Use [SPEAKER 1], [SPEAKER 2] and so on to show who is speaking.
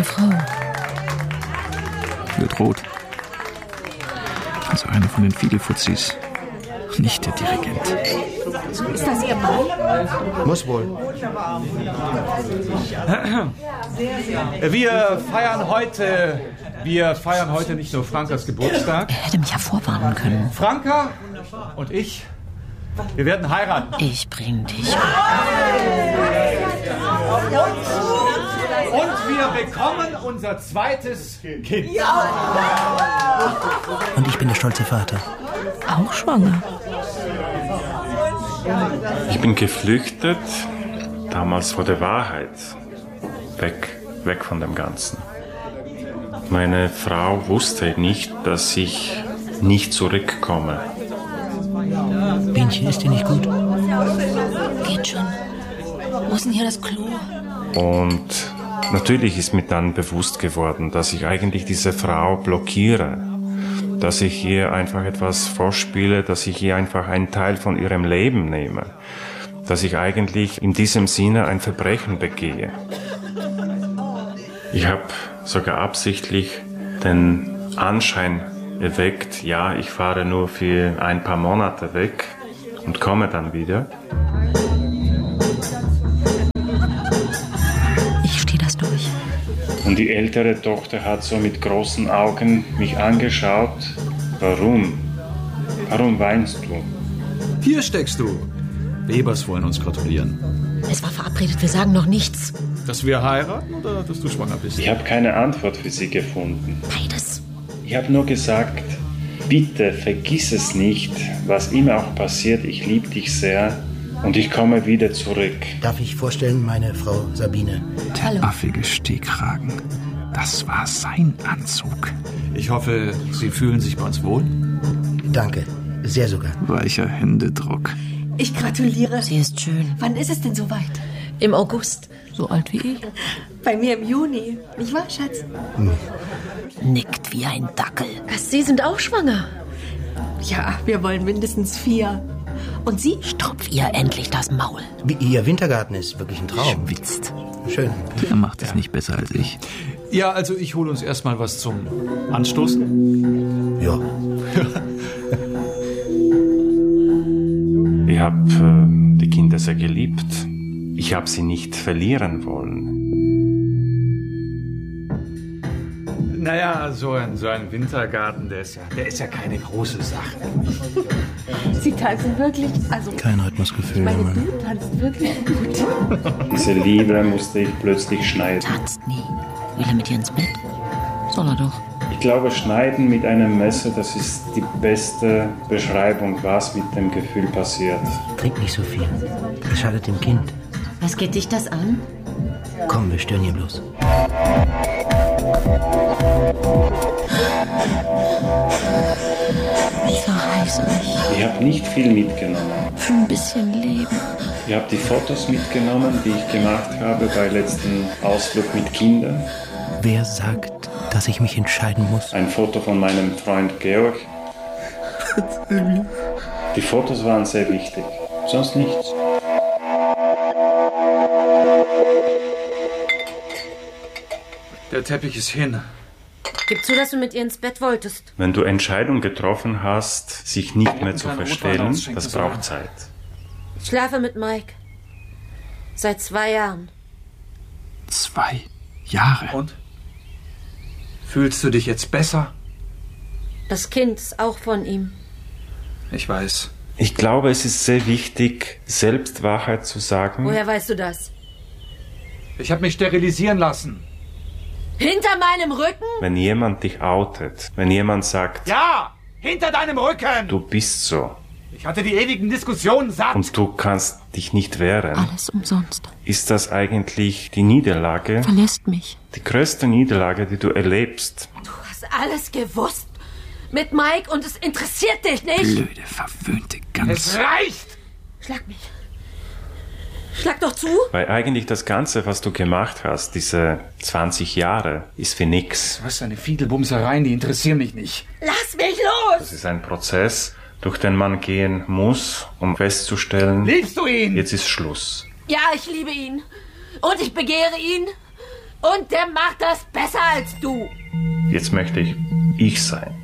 [SPEAKER 1] meine Frau.
[SPEAKER 2] Wird rot. Also einer von den Fiedelfuzis. Nicht der Dirigent.
[SPEAKER 3] Ist das Ihr Mann?
[SPEAKER 4] Muss wohl.
[SPEAKER 5] Wir feiern heute nicht nur Frankas Geburtstag.
[SPEAKER 1] Er hätte mich ja vorwarnen können.
[SPEAKER 5] Franka und ich, wir werden heiraten.
[SPEAKER 1] Ich bring dich.
[SPEAKER 5] Und wir bekommen unser zweites Kind.
[SPEAKER 4] Und ich bin der stolze Vater.
[SPEAKER 1] Auch schwanger.
[SPEAKER 6] Ich bin geflüchtet, damals vor der Wahrheit. Weg von dem Ganzen. Meine Frau wusste nicht, dass ich nicht zurückkomme.
[SPEAKER 4] Bienchen, ist dir nicht gut?
[SPEAKER 1] Geht schon. Wo ist denn hier das Klo?
[SPEAKER 6] Und natürlich ist mir dann bewusst geworden, dass ich eigentlich diese Frau blockiere. Dass ich ihr einfach etwas vorspiele, dass ich ihr einfach einen Teil von ihrem Leben nehme. Dass ich eigentlich in diesem Sinne ein Verbrechen begehe. Ich habe sogar absichtlich den Anschein erweckt, ja, ich fahre nur für ein paar Monate weg und komme dann wieder.
[SPEAKER 1] Ich stehe das durch.
[SPEAKER 6] Und die ältere Tochter hat so mit großen Augen mich angeschaut. Warum? Warum weinst du?
[SPEAKER 2] Hier steckst du. Webers wollen uns gratulieren.
[SPEAKER 1] Es war verabredet, wir sagen noch nichts.
[SPEAKER 2] Dass wir heiraten oder dass du schwanger bist?
[SPEAKER 6] Ich habe keine Antwort für sie gefunden.
[SPEAKER 1] Beides.
[SPEAKER 6] Ich habe nur gesagt, bitte vergiss es nicht, was immer auch passiert, ich liebe dich sehr und ich komme wieder zurück.
[SPEAKER 4] Darf ich vorstellen, meine Frau Sabine?
[SPEAKER 2] Der affige Stehkragen. Das war sein Anzug. Ich hoffe, Sie fühlen sich bei uns wohl.
[SPEAKER 4] Danke, sehr sogar.
[SPEAKER 2] Weicher Händedruck.
[SPEAKER 3] Ich gratuliere.
[SPEAKER 1] Sie ist schön.
[SPEAKER 3] Wann ist es denn soweit?
[SPEAKER 1] Im August. So alt wie ich.
[SPEAKER 3] Bei mir im Juni. Nicht wahr, Schatz?
[SPEAKER 1] Nickt wie ein Dackel.
[SPEAKER 3] Sie sind auch schwanger. Ja, wir wollen mindestens 4. Und Sie?
[SPEAKER 1] Stopf ihr endlich das Maul.
[SPEAKER 4] Wie Ihr Wintergarten ist wirklich ein Traum.
[SPEAKER 1] Schwitzt.
[SPEAKER 4] Schön.
[SPEAKER 2] Der macht es nicht besser als ich. Ja, also ich hole uns erstmal was zum Anstoßen.
[SPEAKER 4] Ja.
[SPEAKER 6] Ich habe die Kinder sehr geliebt. Ich habe sie nicht verlieren wollen.
[SPEAKER 5] Naja, so ein Wintergarten, der ist ja keine große Sache.
[SPEAKER 3] Sie tanzen wirklich, also...
[SPEAKER 4] Kein Rhythmusgefühl.
[SPEAKER 3] Meine,
[SPEAKER 4] Mann.
[SPEAKER 3] du tanzt wirklich gut.
[SPEAKER 6] Diese Liebe musste ich plötzlich schneiden.
[SPEAKER 1] Tanzt nie. Will er mit ihr ins Bett? Soll er doch.
[SPEAKER 6] Ich glaube, schneiden mit einem Messer, das ist die beste Beschreibung, was mit dem Gefühl passiert.
[SPEAKER 4] Trink nicht so viel. Das schadet dem Kind.
[SPEAKER 1] Was geht dich das an?
[SPEAKER 4] Komm, wir stören hier bloß.
[SPEAKER 1] Ich verheiße mich.
[SPEAKER 6] Ich habe nicht viel mitgenommen.
[SPEAKER 1] Für ein bisschen Leben.
[SPEAKER 6] Ich habe die Fotos mitgenommen, die ich gemacht habe bei letzten Ausflug mit Kindern.
[SPEAKER 4] Wer sagt, dass ich mich entscheiden muss?
[SPEAKER 6] Ein Foto von meinem Freund Georg. Die Fotos waren sehr wichtig. Sonst nichts.
[SPEAKER 2] Der Teppich ist hin.
[SPEAKER 7] Gib zu, dass du mit ihr ins Bett wolltest.
[SPEAKER 6] Wenn du Entscheidung getroffen hast, sich nicht mehr zu verstellen, das braucht Zeit.
[SPEAKER 7] Ich schlafe mit Mike. Seit 2 Jahren.
[SPEAKER 2] 2 Jahre.
[SPEAKER 5] Und? Fühlst du dich jetzt besser?
[SPEAKER 7] Das Kind ist auch von ihm.
[SPEAKER 5] Ich weiß.
[SPEAKER 6] Ich glaube, es ist sehr wichtig, selbst Wahrheit zu sagen.
[SPEAKER 7] Woher weißt du das?
[SPEAKER 5] Ich habe mich sterilisieren lassen.
[SPEAKER 7] Hinter meinem Rücken?
[SPEAKER 6] Wenn jemand dich outet, wenn jemand sagt,
[SPEAKER 5] Ja, hinter deinem Rücken.
[SPEAKER 6] du bist so
[SPEAKER 5] Ich hatte die ewigen Diskussionen satt.
[SPEAKER 6] und du kannst dich nicht wehren,
[SPEAKER 1] Alles umsonst.
[SPEAKER 6] ist das eigentlich die Niederlage,
[SPEAKER 1] Verlässt mich.
[SPEAKER 6] die größte Niederlage, die du erlebst.
[SPEAKER 7] Du hast alles gewusst. Mit Mike und es interessiert dich nicht.
[SPEAKER 2] Blöde, verwöhnte Gans.
[SPEAKER 5] Es reicht.
[SPEAKER 7] Schlag mich. Schlag doch zu.
[SPEAKER 6] Weil eigentlich das Ganze, was du gemacht hast, diese 20 Jahre, ist für nix.
[SPEAKER 5] Was, eine Fiedelbumsereien, die interessieren mich nicht.
[SPEAKER 7] Lass mich los.
[SPEAKER 6] Das ist ein Prozess, durch den man gehen muss, um festzustellen,
[SPEAKER 5] Liebst du ihn?
[SPEAKER 6] jetzt ist Schluss.
[SPEAKER 7] Ja, ich liebe ihn. Und ich begehre ihn. Und der macht das besser als du.
[SPEAKER 6] Jetzt möchte ich sein.